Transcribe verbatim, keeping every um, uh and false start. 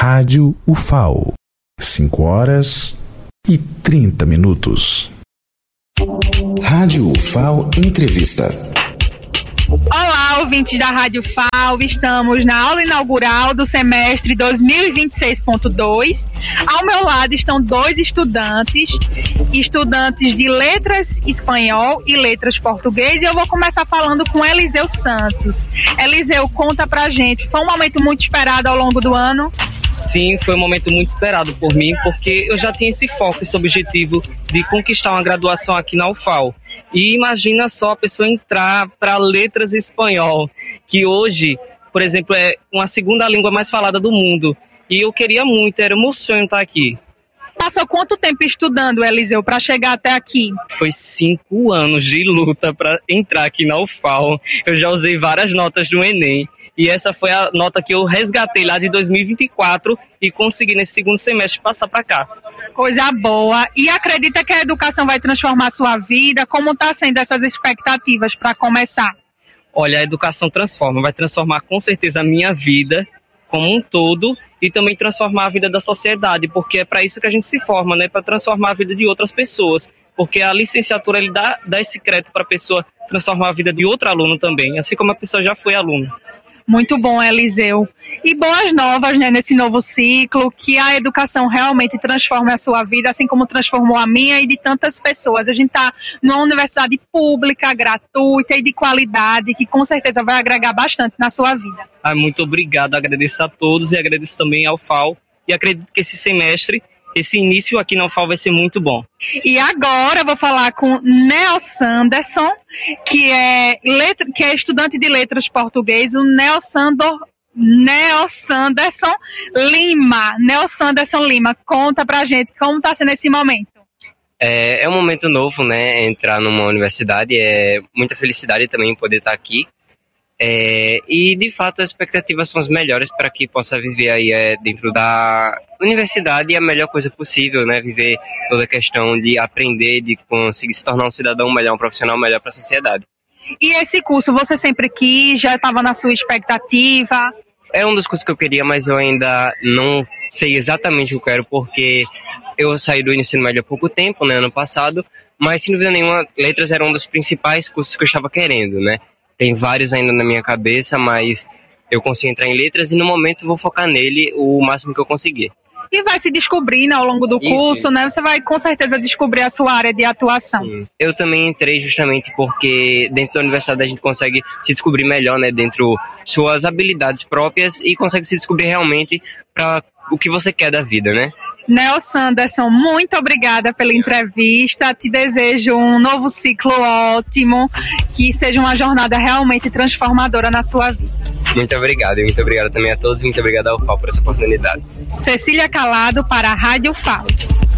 Rádio U F A O. cinco horas e trinta minutos. Rádio U F A O Entrevista. Olá, ouvintes da Rádio F A O, estamos na aula inaugural do semestre dois mil e vinte e seis ponto dois. Ao meu lado estão dois estudantes, estudantes de Letras Espanhol e Letras Português, e eu vou começar falando com Eliseu Santos. Eliseu, conta pra gente, foi um momento muito esperado ao longo do ano? Sim, foi um momento muito esperado por mim, porque eu já tinha esse foco, esse objetivo de conquistar uma graduação aqui na U F A O. E imagina só a pessoa entrar para Letras Espanhol, que hoje, por exemplo, é uma segunda língua mais falada do mundo. E eu queria muito, era o meu sonho estar aqui. Passou quanto tempo estudando, Eliseu, para chegar até aqui? Foi cinco anos de luta para entrar aqui na U F A O. Eu já usei várias notas do Enem. E essa foi a nota que eu resgatei lá de dois mil e vinte e quatro e consegui nesse segundo semestre passar para cá. Coisa boa. E acredita que a educação vai transformar a sua vida? Como está sendo essas expectativas para começar? Olha, a educação transforma, vai transformar com certeza a minha vida como um todo e também transformar a vida da sociedade, porque é para isso que a gente se forma, né? Para transformar a vida de outras pessoas. Porque a licenciatura ele dá, dá esse crédito para a pessoa transformar a vida de outro aluno também, assim como a pessoa já foi aluno. Muito bom, Eliseu. E boas novas, né, nesse novo ciclo, que a educação realmente transforme a sua vida, assim como transformou a minha e de tantas pessoas. A gente está numa universidade pública, gratuita e de qualidade, que com certeza vai agregar bastante na sua vida. Ah, muito obrigado, agradeço a todos e agradeço também ao F A O. E acredito que esse semestre, esse início aqui na U F A O vai ser muito bom. E agora eu vou falar com Nel Sanderson, que é, letra, que é estudante de letras português, o Nel Sandor, Nel Sanderson Lima. Nel Sanderson Lima, conta pra gente como está sendo esse momento. É, é um momento novo, né? Entrar numa universidade, é muita felicidade também poder estar aqui. É, e de fato as expectativas são as melhores para que possa viver aí é, dentro da universidade a melhor coisa possível, né? Viver toda a questão de aprender, de conseguir se tornar um cidadão melhor, um profissional melhor para a sociedade. E esse curso você sempre quis, já estava na sua expectativa? É um dos cursos que eu queria, mas eu ainda não sei exatamente o que eu quero, porque eu saí do ensino médio há pouco tempo, né, ano passado, mas sem dúvida nenhuma, letras era um dos principais cursos que eu estava querendo, né? Tem vários ainda na minha cabeça, mas eu consigo entrar em letras e no momento vou focar nele o máximo que eu conseguir. E vai se descobrindo ao longo do isso, curso, isso. né? Você vai com certeza descobrir a sua área de atuação. Sim. Eu também entrei justamente porque dentro da universidade a gente consegue se descobrir melhor, né? Dentro suas habilidades próprias e consegue se descobrir realmente para o que você quer da vida, né? Nel Sanderson, muito obrigada pela entrevista, te desejo um novo ciclo ótimo, que seja uma jornada realmente transformadora na sua vida. Muito obrigado, e muito obrigado também a todos, e muito obrigado ao F A O por essa oportunidade. Cecília Calado para a Rádio F A O.